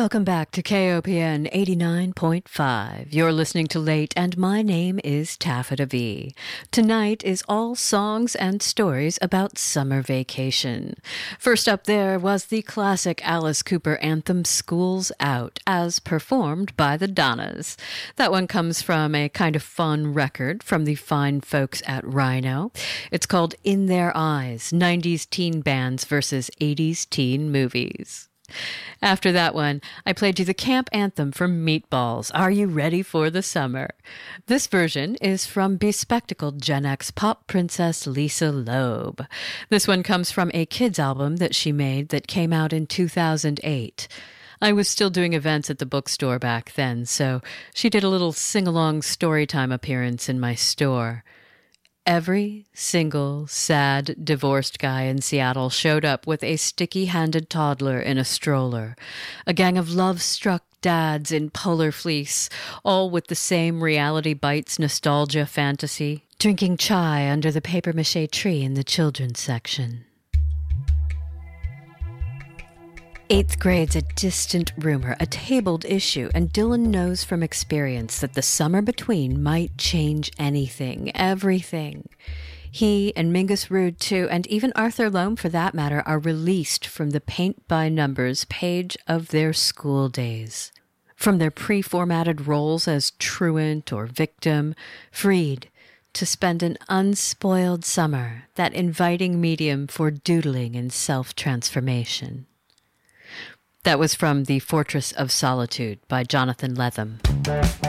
Welcome back to KOPN 89.5. You're listening to Late, and my name is Taffeta V. Tonight is all songs and stories about summer vacation. First up there was the classic Alice Cooper anthem, School's Out, as performed by the Donnas. That one comes from a kind of fun record from the fine folks at Rhino. It's called In Their Eyes, 90s teen bands versus 80s teen movies. After that one, I played you the camp anthem from Meatballs, Are You Ready for the Summer? This version is from bespectacled Gen X pop princess Lisa Loeb. This one comes from a kids album that she made that came out in 2008. I was still doing events at the bookstore back then, so she did a little sing-along storytime appearance in my store. Every single sad, divorced guy in Seattle showed up with a sticky-handed toddler in a stroller, a gang of love-struck dads in polar fleece, all with the same Reality Bites nostalgia fantasy, drinking chai under the papier-mâché tree in the children's section. Eighth grade's a distant rumor, a tabled issue, and Dylan knows from experience that the summer between might change anything, everything. He and Mingus Rood, too, and even Arthur Loam, for that matter, are released from the paint-by-numbers page of their school days. From their pre-formatted roles as truant or victim, freed to spend an unspoiled summer, that inviting medium for doodling and self-transformation. That was from The Fortress of Solitude by Jonathan Lethem.